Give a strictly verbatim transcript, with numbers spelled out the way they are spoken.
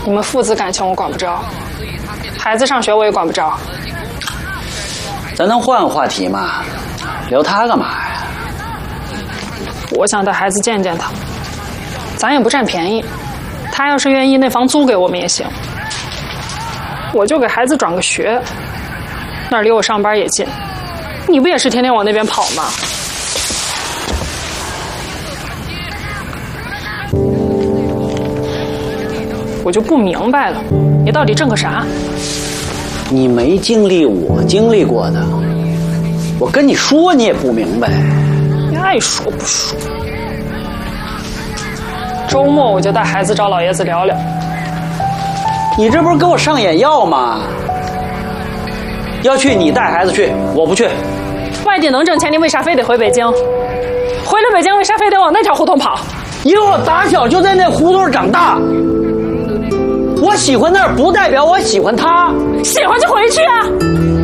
你们父子感情我管不着，孩子上学我也管不着。 咱能换个话题吗？聊他干嘛呀？ 我想带孩子见见他，咱也不占便宜。他要是愿意，那房租给我们也行。我就给孩子转个学，那儿离我上班也近。你不也是天天往那边跑吗？我就不明白了，你到底挣个啥？ 你没经历我经历过的，我跟你说你也不明白。 你爱说不说。周末我就带孩子找老爷子聊聊。 你这不是给我上眼药吗？要去你带孩子去，我不去。 外地能挣钱，你为啥非得回北京？回了北京，为啥非得往那条胡同跑？ 因为我打小就在那胡同长大。我喜欢那儿，不代表我喜欢他。 喜欢就回去啊！